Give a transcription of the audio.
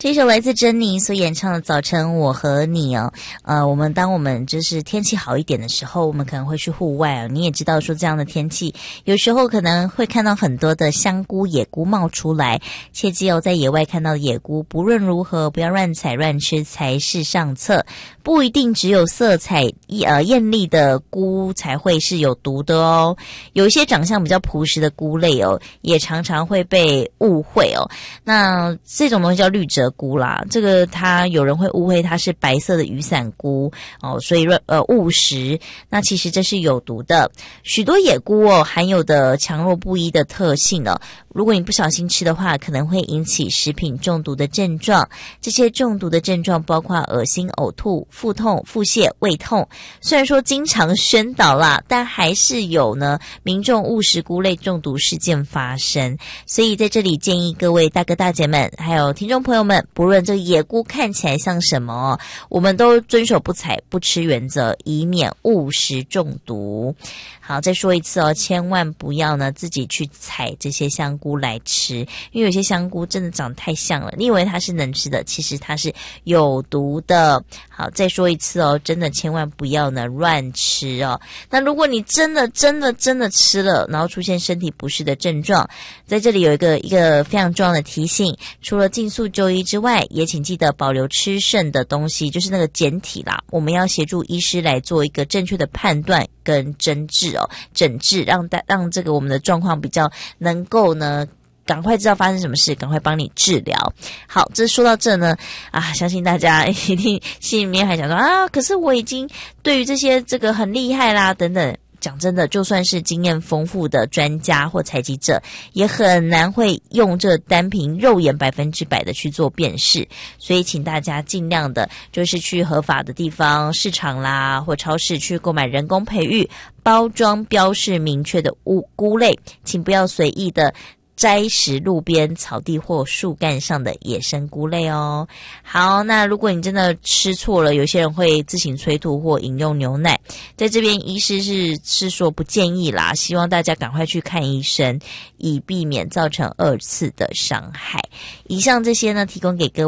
这首来自珍妮所演唱的《早晨我和你》哦，当我们就是天气好一点的时候，我们可能会去户外哦。你也知道说这样的天气，有时候可能会看到很多的香菇、野菇冒出来，切记哦，在野外看到的野菇，不论如何不要乱采乱吃才是上策。不一定只有色彩艳丽的菇才会是有毒的哦，有一些长相比较朴实的菇类哦，也常常会被误会哦。那这种东西叫绿折菇啦，这个它有人会误会它是白色的雨伞菇哦，所以误食。那其实这是有毒的。许多野菇哦含有的强弱不一的特性哦，如果你不小心吃的话，可能会引起食品中毒的症状。这些中毒的症状包括恶心、呕吐、腹痛、腹泻、胃痛。虽然说经常宣导啦，但还是有呢民众误食菇类中毒事件发生。所以在这里建议各位大哥大姐们，还有听众朋友们，不论这个野菇看起来像什么哦，我们都遵守不采不吃原则，以免误食中毒。好，再说一次哦，千万不要呢自己去采这些香菇来吃，因为有些香菇真的长得太像了，你以为它是能吃的，其实它是有毒的。好，再说一次哦，真的千万不要呢乱吃哦。那如果你真的吃了，然后出现身体不适的症状，在这里有一个非常重要的提醒，除了尽速就医之外，也请记得保留吃剩的东西，就是那个检体啦，我们要协助医师来做一个正确的判断跟诊治哦，让这个我们的状况比较能够呢赶快知道发生什么事，赶快帮你治疗。好，这说到这呢，相信大家一定心里面还想说可是我已经对于这个很厉害啦等等。讲真的，就算是经验丰富的专家或采集者，也很难会用这单凭肉眼100%的去做辨识。所以请大家尽量的就是去合法的地方，市场啦或超市去购买人工培育、包装标示明确的菇类，请不要随意的摘食路边草地或树干上的野生菇类哦。好，那如果你真的吃错了，有些人会自行催吐或饮用牛奶，在这边医师是说不建议啦，希望大家赶快去看医生，以避免造成2次的伤害。以上这些呢，提供给各位